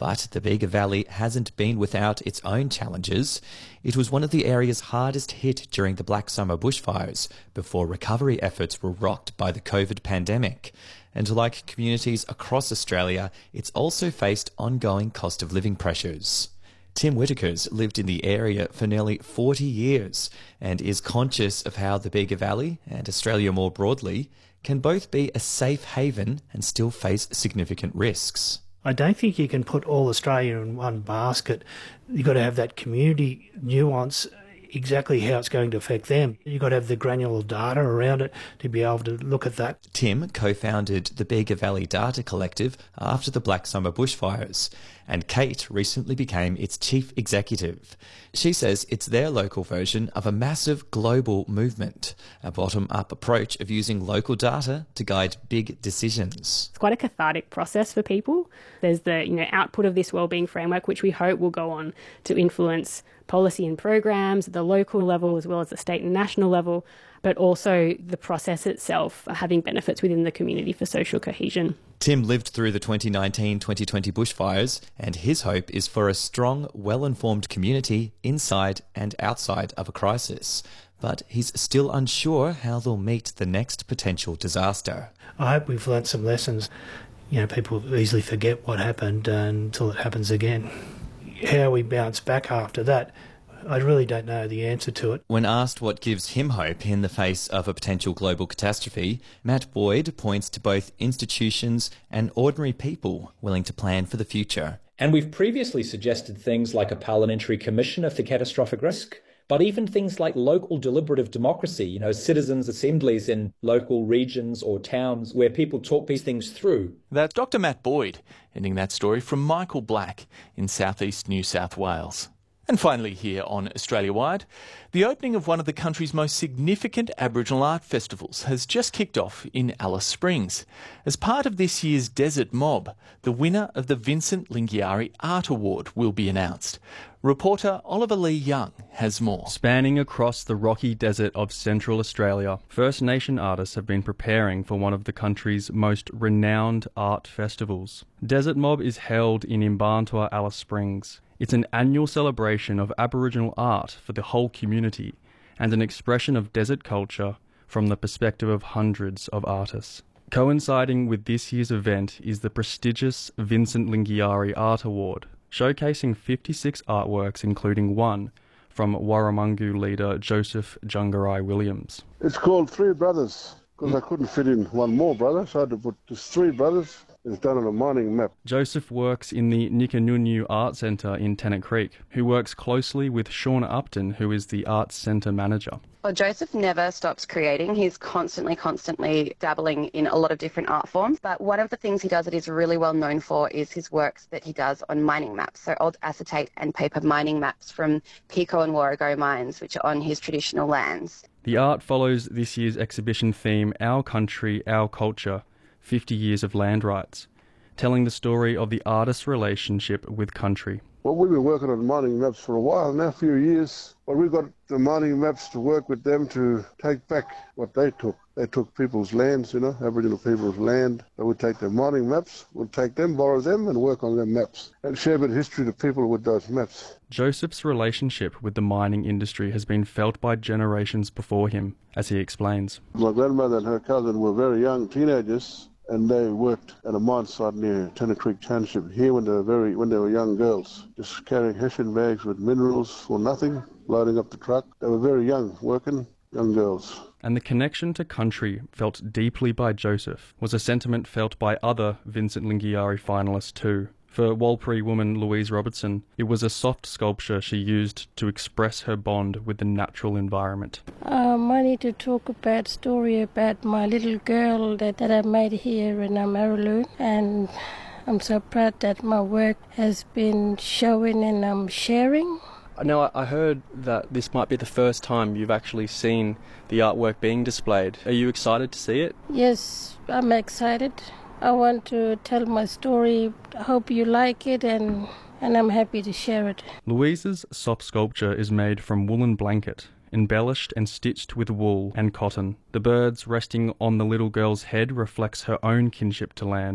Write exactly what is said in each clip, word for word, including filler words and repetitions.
But the Bega Valley hasn't been without its own challenges. It was one of the areas hardest hit during the Black Summer bushfires before recovery efforts were rocked by the COVID pandemic. And like communities across Australia, it's also faced ongoing cost of living pressures. Tim Whitaker's lived in the area for nearly forty years and is conscious of how the Bega Valley, and Australia more broadly, can both be a safe haven and still face significant risks. I don't think you can put all Australia in one basket. You've got to have that community nuance, exactly how it's going to affect them. You've got to have the granular data around it to be able to look at that. Tim co-founded the Bega Valley Data Collective after the Black Summer bushfires, and Kate recently became its chief executive. She says it's their local version of a massive global movement, a bottom-up approach of using local data to guide big decisions. It's quite a cathartic process for people. There's the you know output of this wellbeing framework, which we hope will go on to influence policy and programs at the local level as well as the state and national level, but also the process itself having benefits within the community for social cohesion. Tim lived through the twenty nineteen twenty twenty bushfires, and his hope is for a strong, well-informed community inside and outside of a crisis. But he's still unsure how they'll meet the next potential disaster. I hope we've learnt some lessons. You know, people easily forget what happened until it happens again. How we bounce back after that, I really don't know the answer to it. When asked what gives him hope in the face of a potential global catastrophe, Matt Boyd points to both institutions and ordinary people willing to plan for the future. And we've previously suggested things like a parliamentary commissioner for catastrophic risk, but even things like local deliberative democracy, you know, citizens' assemblies in local regions or towns where people talk these things through. That's Doctor Matt Boyd, ending that story from Michael Black in southeast New South Wales. And finally here on Australia Wide, the opening of one of the country's most significant Aboriginal art festivals has just kicked off in Alice Springs. As part of this year's Desert Mob, the winner of the Vincent Lingiari Art Award will be announced. Reporter Oliver Lee Young has more. Spanning across the rocky desert of Central Australia, First Nation artists have been preparing for one of the country's most renowned art festivals. Desert Mob is held in Imbantua, Alice Springs. It's an annual celebration of Aboriginal art for the whole community and an expression of desert culture from the perspective of hundreds of artists. Coinciding with this year's event is the prestigious Vincent Lingiari Art Award, showcasing fifty-six artworks, including one from Warramungu leader Joseph Jungarai Williams. It's called Three Brothers, because I couldn't fit in one more brother, so I had to put just three brothers. It's done on a mining map. Joseph works in the Nikanunu Art Centre in Tennant Creek, who works closely with Shauna Upton, who is the Arts Centre manager. Well, Joseph never stops creating. He's constantly, constantly dabbling in a lot of different art forms. But one of the things he does that he's really well known for is his works that he does on mining maps. So old acetate and paper mining maps from Pico and Warrego mines, which are on his traditional lands. The art follows this year's exhibition theme, Our Country, Our Culture, fifty years of Land Rights, telling the story of the artist's relationship with country. Well, we've been working on mining maps for a while now, a few years, but we've got the mining maps to work with them to take back what they took. They took people's lands, you know, Aboriginal people's land. So we take their mining maps, we'll take them, borrow them, and work on their maps, and share a bit of history to people with those maps. Joseph's relationship with the mining industry has been felt by generations before him, as he explains. My grandmother and her cousin were very young teenagers, and they worked at a mine site near Tennant Creek Township here when they were very when they were young girls, just carrying hessian bags with minerals for nothing, loading up the truck. They were very young, working, young girls. And the connection to country felt deeply by Joseph was a sentiment felt by other Vincent Lingiari finalists too. For Warlpiri woman Louise Robertson, it was a soft sculpture she used to express her bond with the natural environment. Um, I need to talk about story about my little girl that, that I made here in Maraloo, and I'm so proud that my work has been showing and I'm sharing. Now, I heard that this might be the first time you've actually seen the artwork being displayed. Are you excited to see it? Yes, I'm excited. I want to tell my story. I hope you like it, and, and I'm happy to share it. Louise's soft sculpture is made from woolen blanket, embellished and stitched with wool and cotton. The birds resting on the little girl's head reflects her own kinship to land,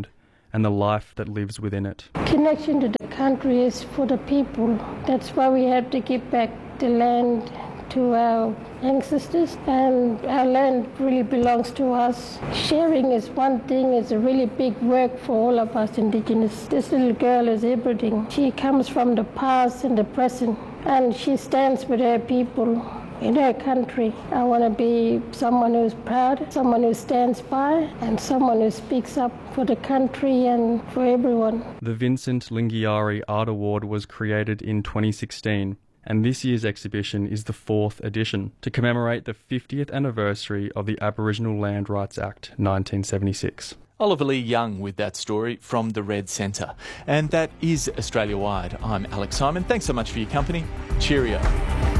and the life that lives within it. Connection to the country is for the people. That's why we have to give back the land to our ancestors, and our land really belongs to us. Sharing is one thing, it's a really big work for all of us Indigenous. This little girl is everything. She comes from the past and the present, and she stands with her people in her country. I want to be someone who's proud, someone who stands by, and someone who speaks up for the country and for everyone. The Vincent Lingiari Art Award was created in twenty sixteen, and this year's exhibition is the fourth edition to commemorate the fiftieth anniversary of the Aboriginal Land Rights Act nineteen seventy-six. Oliver Lee Young with that story from the Red Centre. And that is Australia Wide. I'm Alex Simon. Thanks so much for your company. Cheerio.